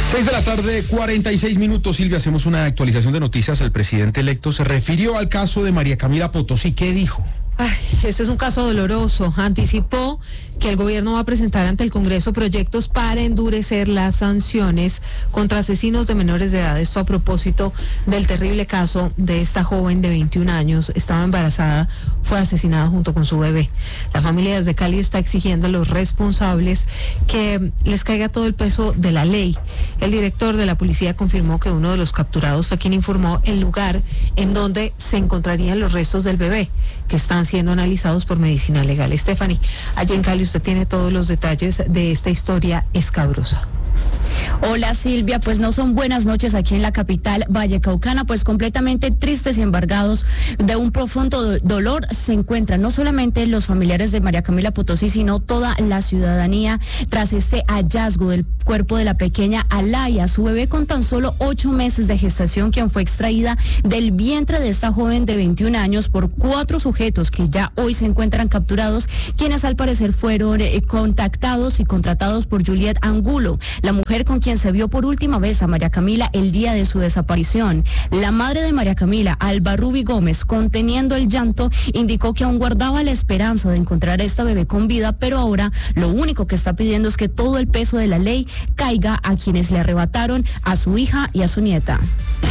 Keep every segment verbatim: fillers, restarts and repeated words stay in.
Seis de la tarde, cuarenta y seis minutos. Silvia, hacemos una actualización de noticias. El presidente electo se refirió al caso de María Camila Potosí. ¿Qué dijo? Ay, este es un caso doloroso. Anticipó que el gobierno va a presentar ante el Congreso proyectos para endurecer las sanciones contra asesinos de menores de edad. Esto a propósito del terrible caso de esta joven de veintiún años, estaba embarazada, fue asesinada junto con su bebé. La familia desde Cali está exigiendo a los responsables que les caiga todo el peso de la ley. El director de la policía confirmó que uno de los capturados fue quien informó el lugar en donde se encontrarían los restos del bebé, que están siendo analizados por medicina legal. Stephanie, allí en Cali usted tiene todos los detalles de esta historia escabrosa. Hola Silvia, pues no son buenas noches aquí en la capital vallecaucana, pues completamente tristes y embargados de un profundo dolor se encuentran no solamente los familiares de María Camila Potosí, sino toda la ciudadanía tras este hallazgo del cuerpo de la pequeña Alaya, su bebé con tan solo ocho meses de gestación, quien fue extraída del vientre de esta joven de veintiún años por cuatro sujetos que ya hoy se encuentran capturados, quienes al parecer fueron eh, contactados y contratados por Juliet Angulo, la mujer con quien se vio por última vez a María Camila el día de su desaparición. La madre de María Camila, Alba Ruby Gómez, conteniendo el llanto, indicó que aún guardaba la esperanza de encontrar a esta bebé con vida, pero ahora lo único que está pidiendo es que todo el peso de la ley caiga a quienes le arrebataron a su hija y a su nieta.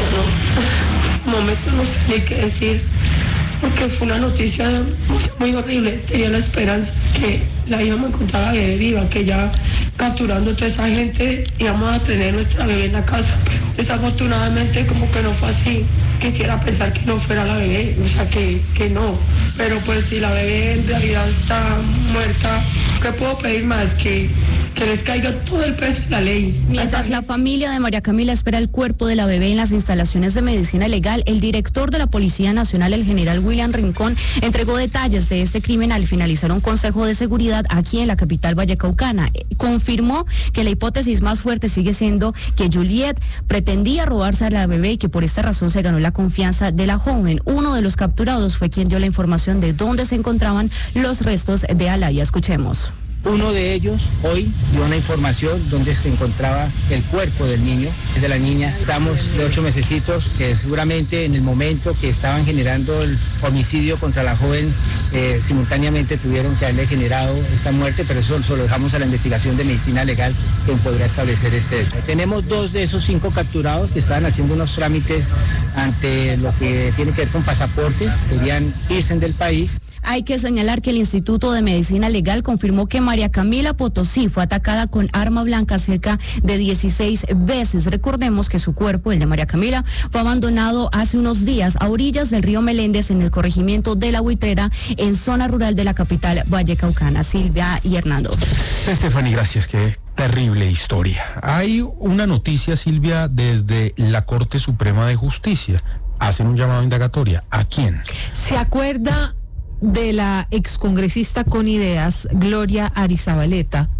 En un momento no sé ni qué decir, porque fue una noticia muy, muy horrible. Tenía la esperanza que la íbamos a encontrar a la bebé viva, que ya capturando a toda esa gente íbamos a tener nuestra bebé en la casa, pero desafortunadamente como que no fue así. Quisiera pensar que no fuera la bebé, o sea que, que no, pero pues si la bebé en realidad está muerta, ¿qué puedo pedir más? Que, que les caiga todo el peso de la ley. Mientras la familia de María Camila espera el cuerpo de la bebé en las instalaciones de medicina legal, el director de la Policía Nacional, el general William Rincón, entregó detalles de este crimen al finalizar un consejo de seguridad aquí en la capital vallecaucana. Confirmó que la hipótesis más fuerte sigue siendo que Juliet pretendía robarse a la bebé y que por esta razón se ganó la confianza de la joven. Uno de los capturados fue quien dio la información de dónde se encontraban los restos de Alaya. Escuchemos. Uno de ellos hoy dio una información donde se encontraba el cuerpo del niño, de la niña. Estamos de ocho mesecitos, que seguramente en el momento que estaban generando el homicidio contra la joven, eh, simultáneamente tuvieron que haberle generado esta muerte, pero eso se lo dejamos a la investigación de medicina legal, que podrá establecer este. Tenemos dos de esos cinco capturados que estaban haciendo unos trámites ante lo que tiene que ver con pasaportes, querían irse del país. Hay que señalar que el Instituto de Medicina Legal confirmó que María Camila Potosí fue atacada con arma blanca cerca de dieciséis veces. Recordemos que su cuerpo, el de María Camila, fue abandonado hace unos días a orillas del río Meléndez en el corregimiento de La Buitrera, en zona rural de la capital vallecaucana. Silvia y Hernando. Stephanie, gracias. Qué terrible historia. Hay una noticia, Silvia, desde la Corte Suprema de Justicia. Hacen un llamado a indagatoria. ¿A quién? ¿Se acuerda de la excongresista con ideas, Gloria Arizabaleta?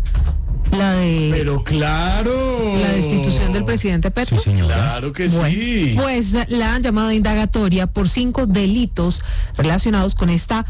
La de... Pero claro. La destitución del presidente Petro. Sí, señora. Claro que bueno, sí. Pues la han llamado a indagatoria por cinco delitos relacionados con esta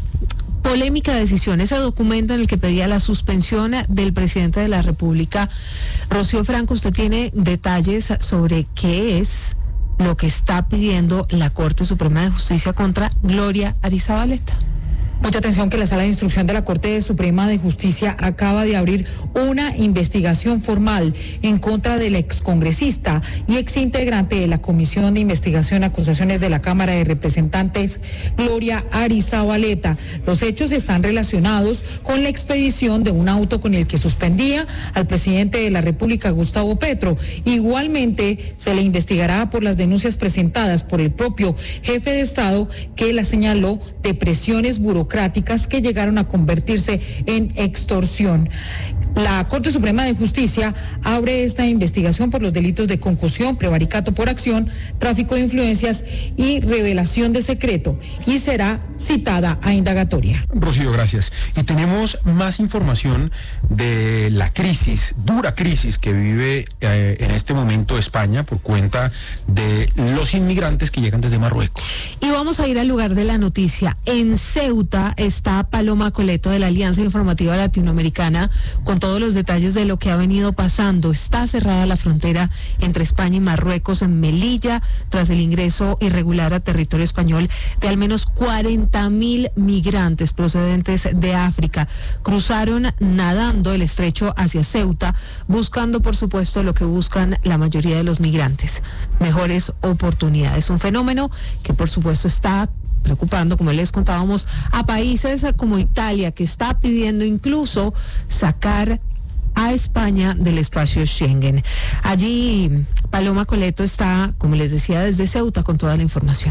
polémica decisión, ese documento en el que pedía la suspensión del presidente de la República. Rocío Franco, usted tiene detalles sobre qué es lo que está pidiendo la Corte Suprema de Justicia contra Gloria Arizabaleta. Mucha atención que la Sala de Instrucción de la Corte Suprema de Justicia acaba de abrir una investigación formal en contra del excongresista y exintegrante de la Comisión de Investigación y Acusaciones de la Cámara de Representantes, Gloria Arizabaleta. Los hechos están relacionados con la expedición de un auto con el que suspendía al presidente de la República, Gustavo Petro. Igualmente, se le investigará por las denuncias presentadas por el propio jefe de Estado, que la señaló de presiones burocráticas que llegaron a convertirse en extorsión. La Corte Suprema de Justicia abre esta investigación por los delitos de concusión, prevaricato por acción, tráfico de influencias y revelación de secreto, y será citada a indagatoria. Rocío, gracias. Y tenemos más información de la crisis, dura crisis que vive eh, en este momento España por cuenta de los inmigrantes que llegan desde Marruecos. Y vamos a ir al lugar de la noticia. En Ceuta está Paloma Coleto de la Alianza Informativa Latinoamericana con todos los detalles de lo que ha venido pasando. Está cerrada la frontera entre España y Marruecos en Melilla tras el ingreso irregular a territorio español de al menos cuarenta mil migrantes procedentes de África. Cruzaron nadando el estrecho hacia Ceuta, buscando, por supuesto, lo que buscan la mayoría de los migrantes: mejores oportunidades. Un fenómeno que, por supuesto, está preocupando, como les contábamos, a países como Italia, que está pidiendo incluso sacar a España del espacio Schengen. Allí Paloma Coleto está, como les decía, desde Ceuta con toda la información.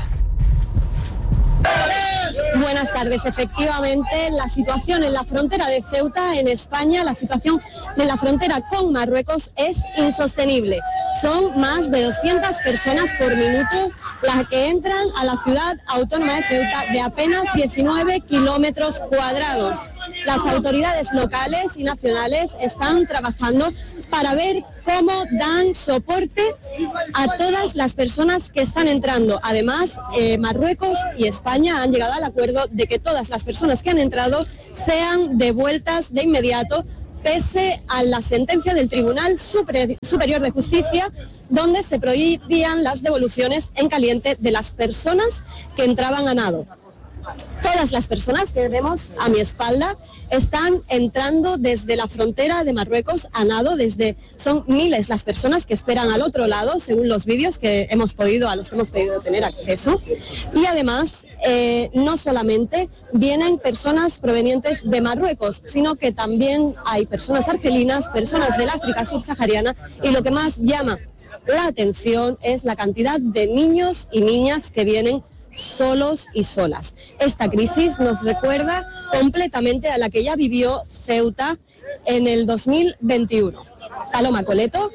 Buenas tardes. Efectivamente, la situación en la frontera de Ceuta, en España, la situación de la frontera con Marruecos es insostenible. Son más de doscientas personas por minuto las que entran a la ciudad autónoma de Ceuta, de apenas diecinueve kilómetros cuadrados. Las autoridades locales y nacionales están trabajando para ver cómo dan soporte a todas las personas que están entrando. Además, eh, Marruecos y España han llegado al acuerdo de que todas las personas que han entrado sean devueltas de inmediato, pese a la sentencia del Tribunal Superior de Justicia, donde se prohibían las devoluciones en caliente de las personas que entraban a nado. Todas las personas que vemos a mi espalda están entrando desde la frontera de Marruecos a nado, desde son miles las personas que esperan al otro lado, según los vídeos que hemos podido, a los que hemos podido tener acceso. Y además, eh, no solamente vienen personas provenientes de Marruecos, sino que también hay personas argelinas, personas del África subsahariana, y lo que más llama la atención es la cantidad de niños y niñas que vienen solos y solas. Esta crisis nos recuerda completamente a la que ya vivió Ceuta en el dos mil veintiuno. Paloma Coleto,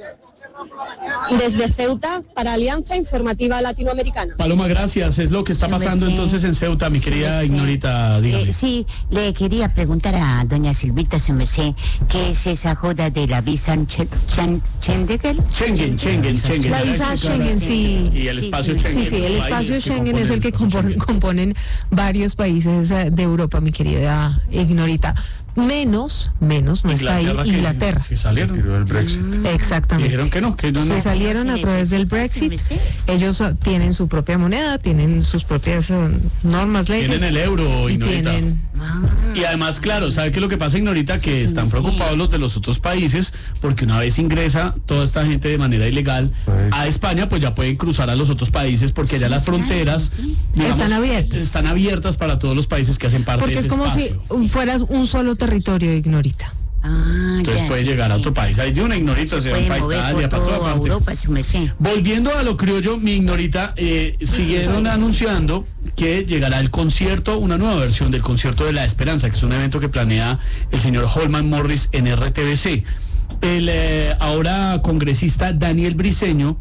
desde Ceuta, para Alianza Informativa Latinoamericana. Paloma, gracias. Es lo que está pasando entonces en Ceuta, mi querida Ignorita, dígame. Eh, sí, le quería preguntar a doña Silvita Sumesé, ¿qué es esa joda de la visa Schengen? Schengen, Schengen, Schengen. La visa Schengen, sí. Y el espacio Schengen. Sí, sí, el espacio Schengen es el que componen, componen varios países de Europa, mi querida Ignorita. Menos, menos, no está ahí Inglaterra. Que salieron del Brexit. Exactamente. Dijeron que no, que no, no. Se salieron a través del Brexit. Ellos uh, tienen su propia moneda, tienen sus propias uh, normas, leyes. Tienen el euro, y Ignorita. tienen... Y además, claro, ¿sabe qué es lo que pasa, Ignorita? Que están preocupados los de los otros países, porque una vez ingresa toda esta gente de manera ilegal a España, pues ya pueden cruzar a los otros países, porque ya las fronteras, digamos, están abiertas. Están abiertas para todos los países que hacen parte porque de ese Porque es como espacio. si fueras un solo territorio, Ignorita. Ah, Entonces ya, puede sí, llegar a sí. otro país. Hay de una Ignorita, Se se puede va para mover Italia, por para toda toda parte. Europa, Sumesé. Volviendo a lo criollo, mi Ignorita, eh, siguieron anunciando que llegará el concierto, una nueva versión del concierto de la Esperanza, que es un evento que planea el señor Holman Morris en R T V C. El eh, ahora congresista Daniel Briceño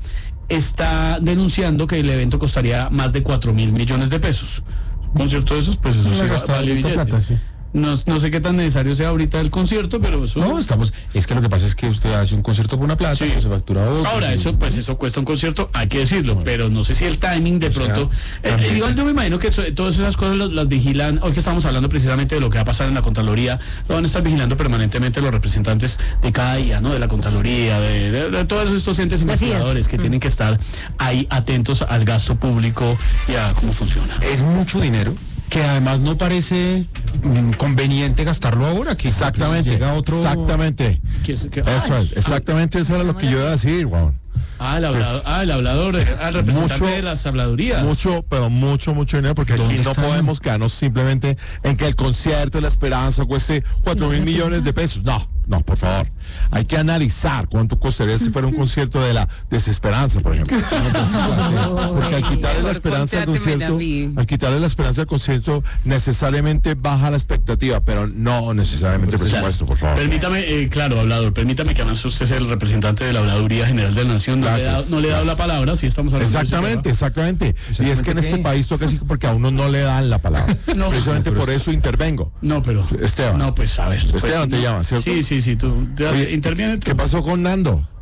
está denunciando que el evento costaría más de cuatro mil millones de pesos. ¿Un concierto de esos? Pues eso sí va- vale billete. plata, sí. No, no sé qué tan necesario sea ahorita el concierto, pero eso... No, estamos, es que lo que pasa es que usted hace un concierto por una plata, Sí. pues se factura otro. Ahora, sí. eso pues eso cuesta un concierto, hay que decirlo, pero no sé si el timing de O sea, pronto... eh, también- igual yo me imagino que eso- todas esas cosas las, las vigilan, hoy que estamos hablando precisamente de lo que va a pasar en la Contraloría, lo van a estar vigilando permanentemente los representantes de cada día, ¿no? De la Contraloría, de, de- de todos estos entes Así es. investigadores que Mm. tienen que estar ahí atentos al gasto público y a cómo funciona. Es mucho dinero que además no parece mm, conveniente gastarlo ahora, que Exactamente, llega otro... exactamente. Que es- que- Eso Ay, es, exactamente eso era lo que yo iba a decir, Juan. Ah, el hablador, ah, el hablador, eh, al representante Mucho- de las habladurías. Mucho, pero mucho, mucho dinero, porque aquí ¿Dónde no está? podemos quedarnos simplemente en que el concierto de la Esperanza cueste cuatro mil millones de pesos. No, no, por favor. Hay que analizar cuánto costaría si fuera un concierto de la Desesperanza, por ejemplo. Porque al quitarle la esperanza al concierto, al quitarle la esperanza al concierto, necesariamente baja la expectativa, pero no necesariamente el presupuesto, por favor. Permítame, eh, claro, hablador, permítame que además usted es el representante de la Habladuría General de la Nación. No le he Gracias, dado, no le he dado la gracias. palabra, si estamos hablando de ese Exactamente, exactamente. Y es que en ¿Exactamente este qué? país toca así porque a uno no le dan la palabra. No. Precisamente por eso intervengo. tema. No, pero... Esteban. No, pues a ver. Esteban pues, te no. llama, ¿cierto? Sí, sí, sí, tú ya Oye, interviene. tú. ¿Qué pasó con Nando?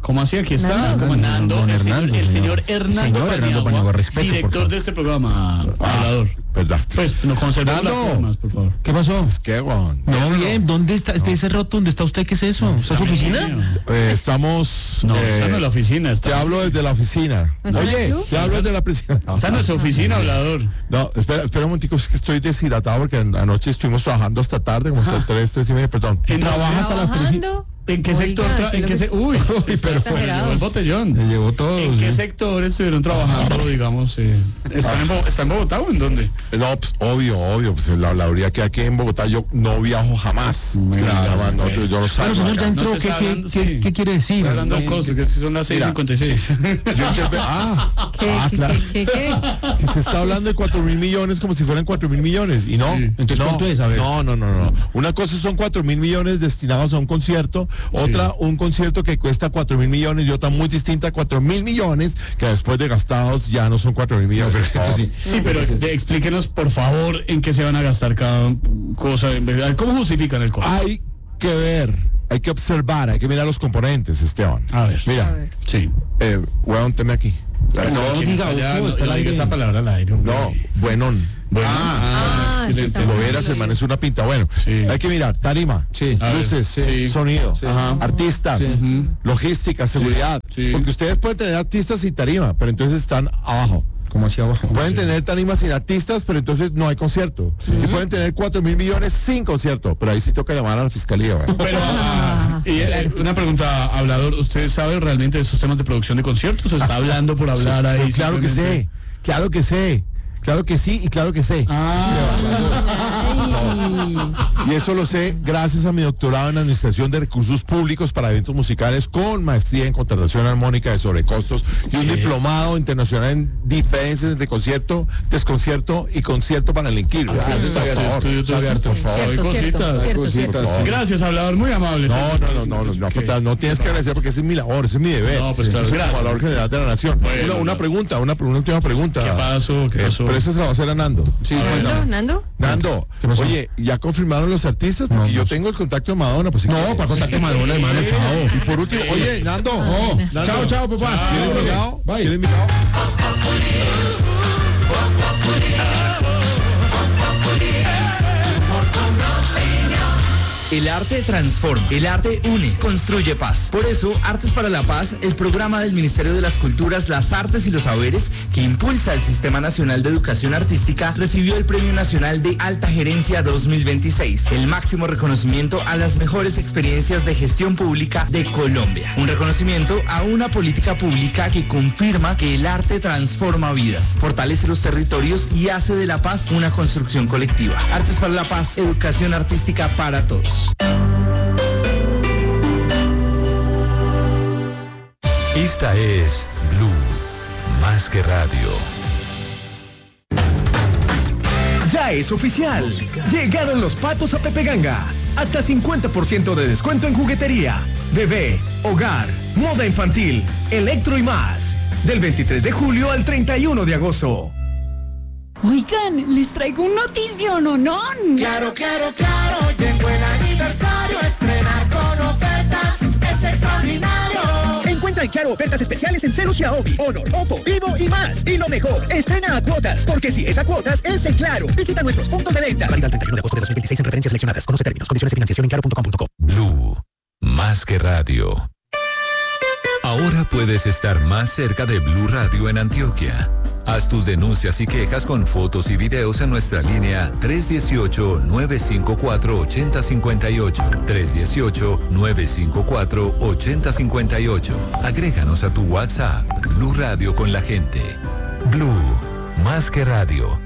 ¿Cómo así? Aquí está, Nando. como Nando, Don el, señor, Hernando, el señor señor. Hernando Señor Hernando Paniagua, Paniagua, respeto, por director favor. de este programa, hablador. ¿Verdad? Pues no conservemos las Nando. formas, por favor. ¿Qué pasó? Es que, weón. No, bien, ¿dónde está? ¿Está ese roto? ¿Dónde está usted? ¿Qué es eso? ¿Está en su oficina? Eh, estamos... No, eh, está en la oficina. Está. Te hablo desde la oficina. ¿Está en el Oye, club? te hablo desde la oficina. Está en nuestra oficina, hablador. No, espera, espera un momentico, es que estoy deshidratado porque an- anoche estuvimos trabajando hasta tarde, como hasta tres, tres y media, perdón. ¿En Trabaja hasta las tres y- ¿Trabajando? ¿En qué Oiga, sector? tra- ¿qué ¿En lo qué que- se Uy, está pero exagerado. el botellón. Le llevó todo. ¿En qué sí. sector estuvieron trabajando, digamos? Eh, ¿Están en, Bo- ¿Está en Bogotá o en dónde? No, pues obvio, obvio, pues la habladuría que aquí en Bogotá yo no viajo jamás. Claro, Jamás, no, sí. yo, yo lo salgo Bueno, señor, ya acá. entró. No se ¿Qué, está qué, hablando, qué- sí. qué quiere decir? Estoy hablando Eh, cosas, que son las seis Mira, cincuenta y seis. Yo interpre- ah, ¿Qué, ah, qué, claro. qué, qué, qué? Que se está hablando de cuatro mil millones como si fueran cuatro mil millones. Y no. Sí. Entonces, no, ¿cuánto es? A ver. No, no, no, no. Una cosa son cuatro mil millones destinados a un concierto, otra un concierto que cuesta cuatro mil millones y otra muy distinta, cuatro mil millones, que después de gastados ya no son cuatro mil millones. pero esto sí. Sí, pero de- explíquenos, por favor, en qué se van a gastar cada cosa. En vez de- ¿Cómo justifican el costo? Hay que ver, hay que observar, hay que mirar los componentes, Esteban. A ver. Mira, A ver. Sí. eh, weón, teme aquí. No, diga, diga, allá, ¿cómo no, está el no diga aire? esa palabra al aire. hombre. No, buenón. Bueno, Ah, ah, sí, excelente. está Lo bueno. verás, hermano, es una pinta. Bueno, Sí. hay que mirar, tarima, Sí. A ver, luces, sí. sonido, Ajá. artistas, Ujú. logística, seguridad. Sí. Porque ustedes pueden tener artistas sin tarima, pero entonces están abajo. ¿Cómo hacia abajo? Pueden tener tarima sin artistas, pero entonces no hay concierto. Y pueden tener cuatro mil millones sin concierto, pero ahí sí toca llamar a la fiscalía. ¿verdad? Pero, ah, y, eh, una pregunta, hablador, ¿usted sabe realmente de esos temas de producción de conciertos o está hablando por hablar ahí? Pero claro que simplemente? sé, claro que sé. Claro que sí y claro que sé. Ah, Y eso lo sé gracias a mi doctorado en Administración de Recursos Públicos para Eventos Musicales con maestría en contratación armónica de sobrecostos y un ¿Qué? diplomado internacional en diferencias entre concierto, desconcierto y concierto para el inquilino. gracias a Por Dios, favor. estudio todo sabe eso, harto. por favor. Cierto, Hay cierto, cositas. cierto, cositas, cierto. sí. Gracias, hablador, muy amable. No, no, no, no, no, no, Ok. falta- no tienes que agradecer porque ese es mi labor, ese es mi deber. No, pues claro, Yo soy gracias. como valor general de la nación. Bueno, una, una no. pregunta, una, una última pregunta. ¿Qué pasó? ¿Qué Eh, pasó? pero esa se la va a hacer a Nando. Sí, A ver. cuéntame. ¿Nando? Nando, ¿Qué pasó? oye, ¿ya confirmaron los artistas? Porque No, yo no. tengo el contacto de Madonna. Pues, si No, quieres. para contarte Madonna, hermano, chao. Y por último, oye, Nando. No, Nando, chao, chao, papá. ¿Tienes Bye. invitado? Bye. ¿Tienes invitado? El arte transforma, el arte une, construye paz. Por eso, Artes para la Paz, el programa del Ministerio de las Culturas, las Artes y los Saberes, que impulsa el Sistema Nacional de Educación Artística, recibió el Premio Nacional de Alta Gerencia dos mil veintiséis, el máximo reconocimiento a las mejores experiencias de gestión pública de Colombia. Un reconocimiento a una política pública que confirma que el arte transforma vidas, fortalece los territorios y hace de la paz una construcción colectiva. Artes para la Paz, educación artística para todos. Esta es Blue, más que radio. Ya es oficial. Llegaron los patos a Pepe Ganga. Hasta cincuenta por ciento de descuento en juguetería, bebé, hogar, moda infantil, electro y más. Del veintitrés de julio al treinta y uno de agosto. Oigan, les traigo un notición, ¿no? no. Claro, claro, claro, llegó el aniversario, estrenar con ofertas es extraordinario. Encuentra en Claro ofertas especiales en Celu, Xiaomi, Honor, Oppo, Vivo y más. Y lo mejor, estrena a cuotas, porque si es a cuotas, es en Claro. Visita nuestros puntos de venta. Válido al treinta y uno de agosto de dos mil veintiséis en referencias seleccionadas. Conoce términos, condiciones y financiación en claro punto com punto co. Blue, más que radio. Ahora puedes estar más cerca de Blue Radio en Antioquia. Haz tus denuncias y quejas con fotos y videos en nuestra línea tres uno ocho, nueve cinco cuatro, ocho cero cinco ocho. tres uno ocho, nueve cinco cuatro, ocho cero cinco ocho. Agréganos a tu WhatsApp. Blue Radio con la gente. Blue, más que radio.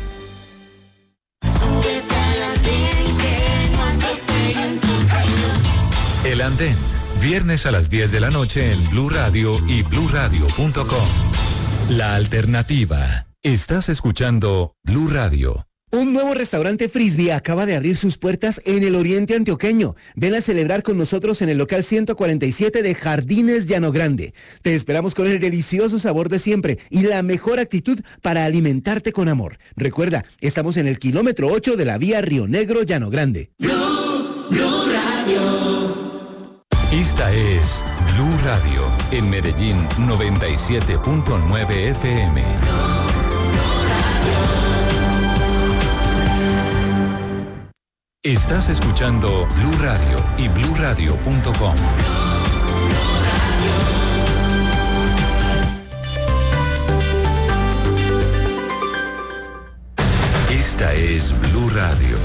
El Andén, viernes a las diez de la noche en Blue Radio y blue radio punto com. La alternativa. Estás escuchando Blue Radio. Un nuevo restaurante Frisbee acaba de abrir sus puertas en el oriente antioqueño. Ven a celebrar con nosotros en el local ciento cuarenta y siete de Jardines Llano Grande. Te esperamos con el delicioso sabor de siempre y la mejor actitud para alimentarte con amor. Recuerda, estamos en el kilómetro ocho de la vía Río Negro Llano Grande. Blue, Blue Radio. Esta es Blue Radio, en Medellín noventa y siete punto nueve F M. Estás escuchando Blue Radio y blue radio punto com. Esta es Blue Radio.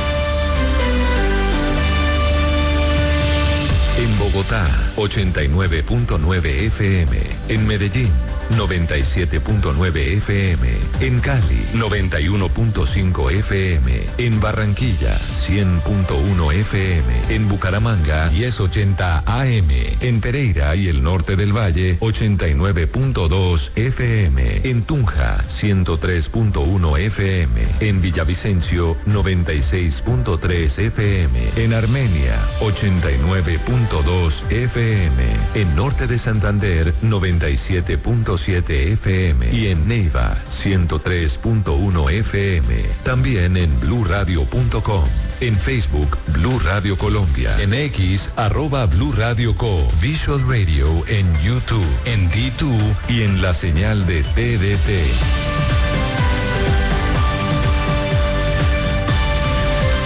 En Bogotá, ochenta y nueve punto nueve F M. En Medellín, noventa y siete punto nueve F M. En Cali, noventa y uno punto cinco F M. En Barranquilla, cien punto uno F M. En Bucaramanga, diez ochenta A M. En Pereira y el norte del Valle, ochenta y nueve punto dos F M. En Tunja, ciento tres punto uno F M. En Villavicencio, noventa y seis punto tres F M. En Armenia, ochenta y nueve punto dos F M. En norte de Santander, noventa y siete punto siete F M. Y en Neiva, ciento tres punto uno F M. También en blue radio punto com. En Facebook, Blue Radio Colombia. En X, arroba Blue Radio Co. Visual Radio en YouTube, en D dos y en la señal de T D T.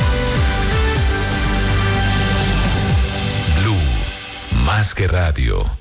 Blue, más que radio.